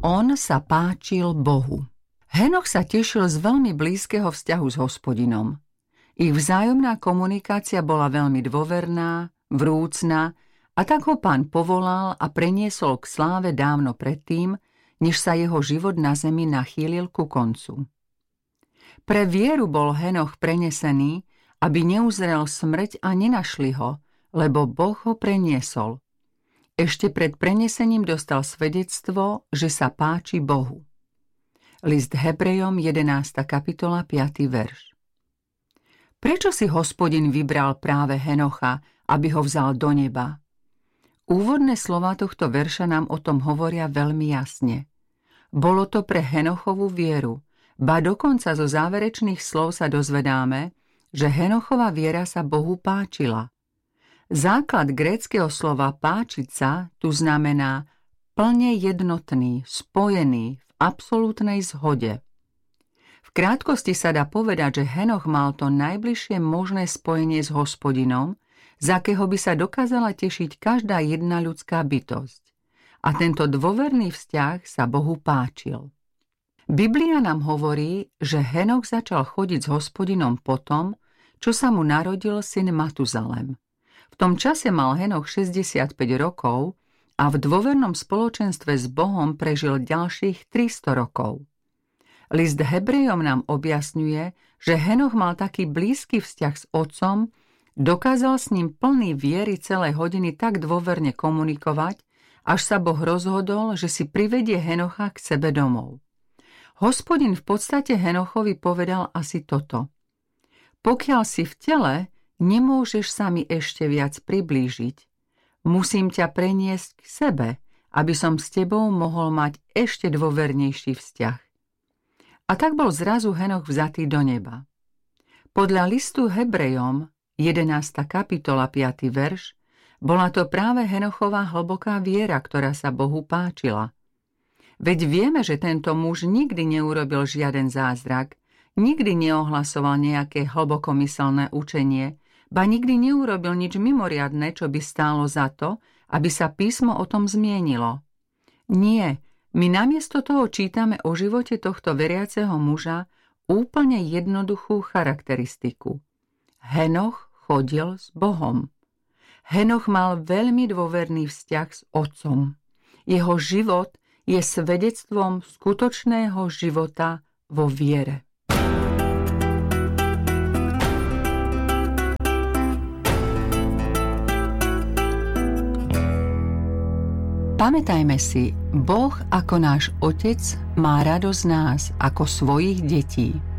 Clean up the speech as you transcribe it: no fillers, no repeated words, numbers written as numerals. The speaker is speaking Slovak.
On sa páčil Bohu. Henoch sa tešil z veľmi blízkeho vzťahu s Hospodinom. Ich vzájomná komunikácia bola veľmi dôverná, vrúcna a tak ho Pán povolal a preniesol k sláve dávno predtým, než sa jeho život na zemi nachýlil ku koncu. Pre vieru bol Henoch prenesený, aby neuzrel smrť a nenašli ho, lebo Boh ho preniesol. Ešte pred prenesením dostal svedectvo, že sa páči Bohu. List Hebrejom 11. kapitola 5. verš. Prečo si Hospodin vybral práve Henocha, aby ho vzal do neba? Úvodné slová tohto verša nám o tom hovoria veľmi jasne. Bolo to pre Henochovú vieru, ba dokonca zo záverečných slov sa dozvedáme, že Henochová viera sa Bohu páčila. Základ gréckeho slova páčiť sa tu znamená plne jednotný, spojený, v absolútnej zhode. V krátkosti sa dá povedať, že Henoch mal to najbližšie možné spojenie s Hospodinom, z akého by sa dokázala tešiť každá jedna ľudská bytosť. A tento dôverný vzťah sa Bohu páčil. Biblia nám hovorí, že Henoch začal chodiť s Hospodinom potom, čo sa mu narodil syn Matuzalem. V tom čase mal Henoch 65 rokov a v dôvernom spoločenstve s Bohom prežil ďalších 300 rokov. List Hebrejom nám objasňuje, že Henoch mal taký blízky vzťah s otcom, dokázal s ním plný viery celé hodiny tak dôverne komunikovať, až sa Boh rozhodol, že si privedie Henocha k sebe domov. Hospodin v podstate Henochovi povedal asi toto. Pokiaľ si v tele, nemôžeš sa mi ešte viac priblížiť. Musím ťa preniesť k sebe, aby som s tebou mohol mať ešte dôvernejší vzťah. A tak bol zrazu Henoch vzatý do neba. Podľa listu Hebrejom, 11. kapitola 5. verš, bola to práve Henochová hlboká viera, ktorá sa Bohu páčila. Veď vieme, že tento muž nikdy neurobil žiaden zázrak, nikdy neohlasoval nejaké hlbokomyselné učenie, ba nikdy neurobil nič mimoriadne, čo by stálo za to, aby sa písmo o tom zmienilo. Nie, my namiesto toho čítame o živote tohto veriaceho muža úplne jednoduchú charakteristiku. Henoch chodil s Bohom. Henoch mal veľmi dôverný vzťah s otcom. Jeho život je svedectvom skutočného života vo viere. Pamätajme si, Boh ako náš Otec má radosť z nás ako svojich detí.